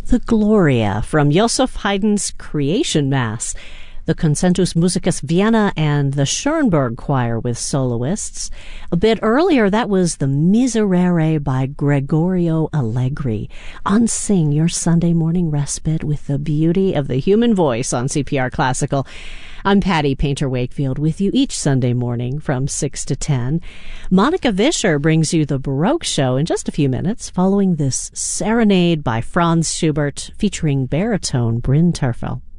The Gloria from Joseph Haydn's Creation Mass, the Concentus Musicus Vienna and the Schoenberg Choir with soloists. A bit earlier, that was the Miserere by Gregorio Allegri. On Sing, your Sunday morning respite with the beauty of the human voice on CPR Classical. I'm Patty Painter Wakefield with you each Sunday morning from 6 to 10. Monica Vischer brings you the Baroque Show in just a few minutes, following this serenade by Franz Schubert featuring baritone Bryn Terfel.